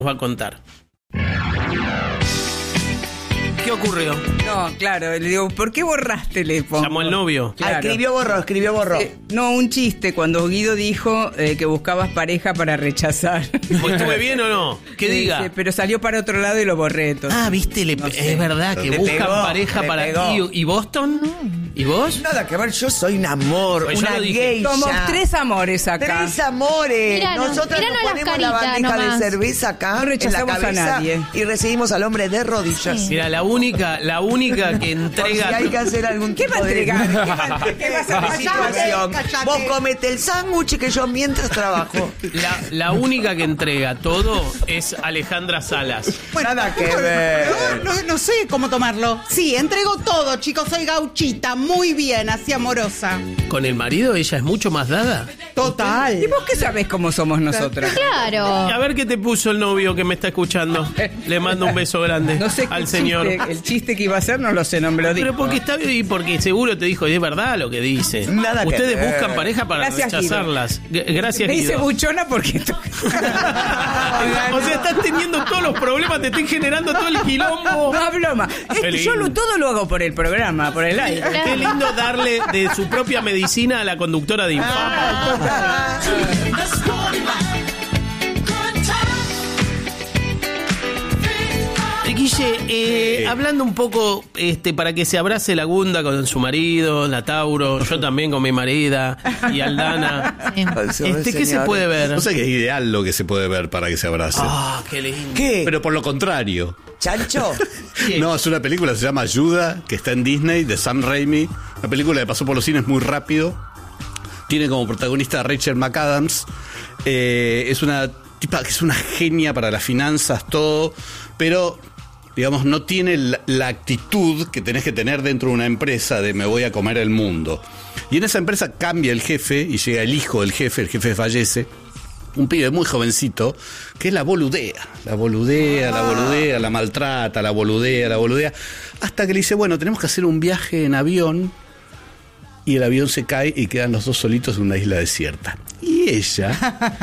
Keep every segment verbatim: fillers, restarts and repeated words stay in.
va a contar. ¿Qué ocurrió? No, claro, le digo, ¿por qué borraste? Le pongo. Llamó el novio. Claro. Ah, escribió borró, escribió borró. Eh, no, un chiste, cuando Guido dijo eh, que buscabas pareja para rechazar. ¿Estuve bien o no? ¿Qué Sí, diga? sí, pero salió para otro lado y lo borré. Entonces. Ah, viste, le, No es sé. verdad que Le buscan pegó, pareja le para pegó. ¿Y, ¿Y Boston? ¿Y vos? Nada que ver, yo soy un amor, Pues yo una lo dije. geisha. Somos tres amores acá. Tres amores. Míranos, Nosotras míranos nos las ponemos la caritas bandeja nomás. de cerveza acá No en la rechazamos a cabeza nadie. y recibimos al hombre de rodillas. Sí. Mira, la única, la única que Por si entrega... hay que hacer algún ¿Qué va a tipo de- entregar? ¿Qué, va- qué vas a de hacer? situación. cállate. Vos comete el sándwich que yo mientras trabajo. La, la única que entrega todo es Alejandra Salas. Nada que ver. No, no- no sé cómo tomarlo. Sí, entrego todo, chicos. Soy gauchita, muy bien, así amorosa. ¿Con el marido ella es mucho más dada? Total. ¿Y vos qué sabés cómo somos nosotras? Claro. A ver qué te puso el novio que me está escuchando. Le mando un beso grande No sé qué al señor. chiste- el chiste que iba a hacer no lo sé, no me lo dijo. Pero porque está y porque seguro te dijo, y es verdad lo que dice. Nada que Ustedes ver. buscan pareja para Gracias, rechazarlas. G- Gracias, Me hice Guido. buchona porque... O sea, estás teniendo todos los problemas, te estoy generando todo el quilombo. No hablo más. Es Qué que yo lindo. lo, todo lo hago por el programa, por el aire. Qué lindo darle de su propia medicina a la conductora de Infama. Guille, eh, hablando un poco este, para que se abrace la Gunda con su marido, la Tauro, yo también con mi marida y Aldana. Sí. Este, ¿qué se puede ver? No sé que es ideal lo que se puede ver para que se abracen. Ah, qué lindo. ¿Qué? Pero por lo contrario. ¿Chancho? No, es una película, se llama Ayuda, que está en Disney, de Sam Raimi. Una película que pasó por los cines muy rápido. Tiene como protagonista a Rachel McAdams. Eh, es una tipa que es una genia para las finanzas, todo. Pero, digamos, no tiene la, la actitud que tenés que tener dentro de una empresa de me voy a comer el mundo. Y en esa empresa cambia el jefe y llega el hijo del jefe, el jefe fallece. Un pibe muy jovencito que la boludea, la boludea, la boludea, la maltrata, la boludea, la boludea, hasta que le dice, bueno, tenemos que hacer un viaje en avión, y el avión se cae y quedan los dos solitos en una isla desierta. Y ella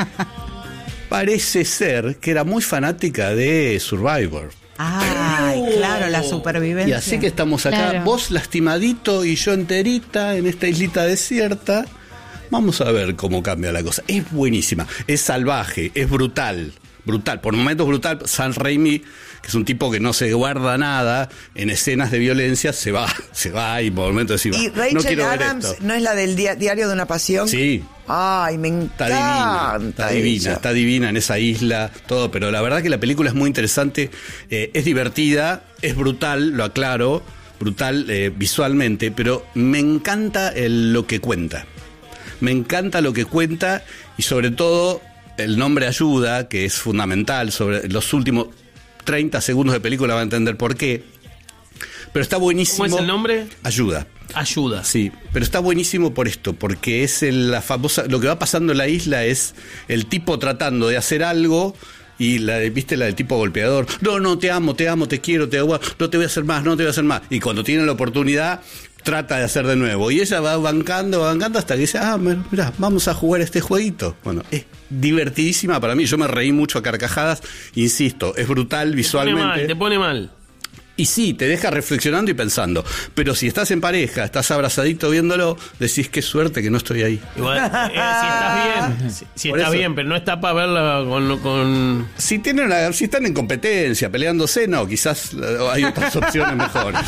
parece ser que era muy fanática de Survivor. Ay, claro, la supervivencia. Y así que estamos acá, Claro. vos lastimadito y yo enterita en esta islita desierta. Vamos a ver cómo cambia la cosa. Es buenísima, es salvaje, es brutal, brutal. Por momentos brutal. Sam Raimi, que es un tipo que no se guarda nada en escenas de violencia, se va, se va y por momentos decís, ¿Y "Va, Rachel no quiero ver Adams esto". no es la del dia- Diario de una Pasión? Sí, Ay, me está encanta. divina, está divina, ella. está divina en esa isla, todo, pero la verdad que la película es muy interesante, eh, es divertida, es brutal, lo aclaro, brutal eh, visualmente, pero me encanta el- lo que cuenta. Me encanta lo que cuenta y sobre todo el nombre Ayuda, que es fundamental. Sobre los últimos treinta segundos de película va a entender por qué. Pero está buenísimo. ¿Cómo es el nombre? Ayuda. Ayuda. Sí, pero está buenísimo por esto, porque es el- la famosa, lo que va pasando en la isla es el tipo tratando de hacer algo y la de, viste la del tipo golpeador, no, no, te amo, te amo, te quiero, te amo, no te voy a hacer más, no te voy a hacer más, y cuando tiene la oportunidad trata de hacer de nuevo, y ella va bancando, va bancando hasta que dice, ah, mira, vamos a jugar este jueguito. Bueno, es divertidísima para mí, yo me reí mucho a carcajadas, insisto, es brutal Te pone visualmente. mal, te pone mal. Y sí, te deja reflexionando y pensando. Pero si estás en pareja, estás abrazadito viéndolo, decís qué suerte que no estoy ahí. Igual, eh, si estás bien, si, si Por está eso. bien, pero no está para verla con... con... Si tienen una- si están en competencia, peleándose, no, quizás eh, hay otras opciones mejores.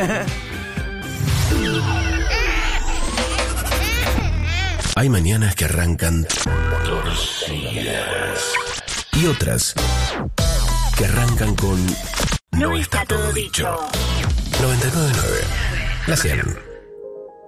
Hay mañanas que arrancan torcidas y otras que arrancan con No está todo dicho. noventa y nueve punto nueve La cien.